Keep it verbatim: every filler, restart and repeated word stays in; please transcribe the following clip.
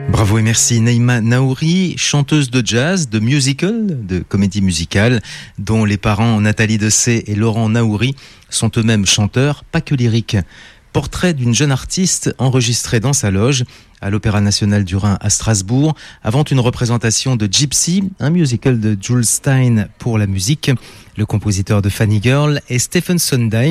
Bravo et merci Naïma Naouri, chanteuse de jazz, de musical, de comédie musicale, dont les parents Nathalie Dessay et Laurent Naouri sont eux-mêmes chanteurs, pas que lyriques. Portrait d'une jeune artiste enregistrée dans sa loge à l'Opéra National du Rhin à Strasbourg, avant une représentation de Gypsy, un musical de Jules Stein pour la musique. Le compositeur de Funny Girl est Stephen Sondheim.